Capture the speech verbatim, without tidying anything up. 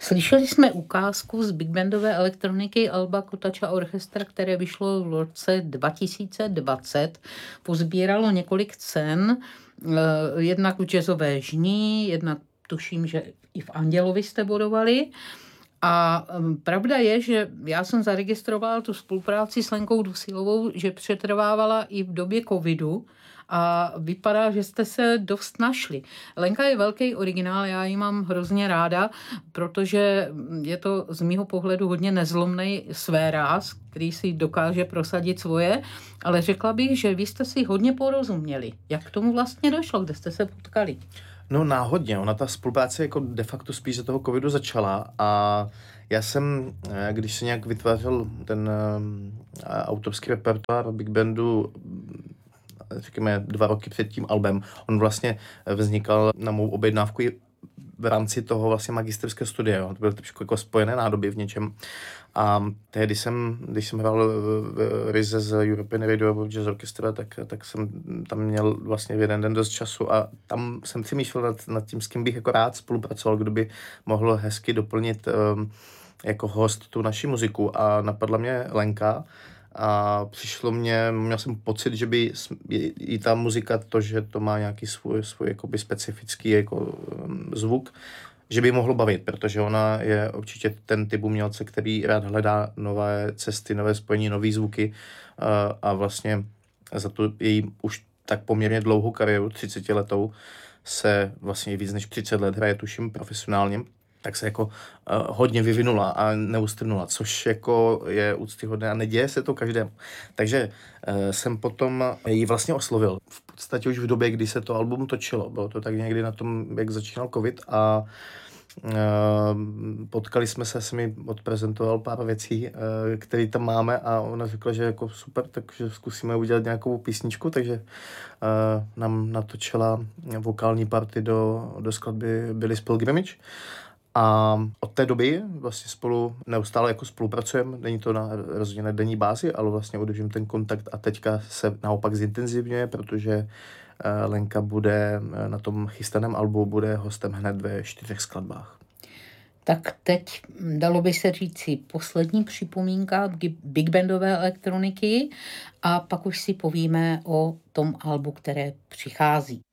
Slyšeli jsme ukázku z big bandové elektroniky Alba Kotača Orchestra, které vyšlo v roce dva tisíce dvacet. Pozbíralo několik cen, jednak v jazzové žní, jednak tuším, že i v Andělovi jste bodovali. A pravda je, že já jsem zaregistrovala tu spolupráci s Lenkou Dusilovou, že přetrvávala i v době covidu a vypadá, že jste se dost našli. Lenka je velký originál, já ji mám hrozně ráda, protože je to z mýho pohledu hodně nezlomnej svéráz, který si dokáže prosadit svoje, ale řekla bych, že vy jste si hodně porozuměli. Jak k tomu vlastně došlo, kde jste se potkali? No náhodně, ona ta spolupráce jako de facto spíš za toho covidu začala a já jsem, když se nějak vytvářel ten uh, autorský repertoár big bandu, řekněme dva roky před tím albem, on vlastně vznikal na mou objednávku v rámci toho vlastně magisterského studia, to bylo trošku jako spojené nádoby v něčem. A tehdy jsem, když jsem hrál v Rize z European Radio Jazz Orchestra, tak, tak jsem tam měl vlastně v jeden den dost času a tam jsem přemýšlel nad, nad tím, s kým bych jako rád spolupracoval, kdo by mohl hezky doplnit um, jako host tu naši muziku a napadla mě Lenka. A přišlo mě, měl jsem pocit, že by i ta muzika, to, že to má nějaký svůj, svůj jakoby specifický jako um, zvuk, že by mohlo bavit, protože ona je určitě ten typ umělce, který rád hledá nové cesty, nové spojení, nové zvuky uh, a vlastně za tu její už tak poměrně dlouhou kariéru, třicetiletou, se vlastně víc než třicet let hraje, tuším, profesionálně, tak se jako uh, hodně vyvinula a neustrnula, což jako je úctyhodné a neděje se to každému. Takže uh, jsem potom ji vlastně oslovil. V podstatě už v době, kdy se to album točilo. Bylo to tak někdy na tom, jak začínal covid a uh, potkali jsme se, jsem mi odprezentoval pár věcí, uh, které tam máme a ona řekla, že jako super, takže zkusíme udělat nějakou písničku, takže uh, nám natočila vokální party do, do skladby Billy's Pilgrimage. A od té doby vlastně spolu neustále jako spolupracujeme, není to na rozhodně denní bázi, ale vlastně udržím ten kontakt a teďka se naopak zintenzivňuje, protože Lenka bude na tom chystaném albu, bude hostem hned ve čtyřech skladbách. Tak teď dalo by se říci poslední připomínka big bandové elektroniky a pak už si povíme o tom albu, které přichází.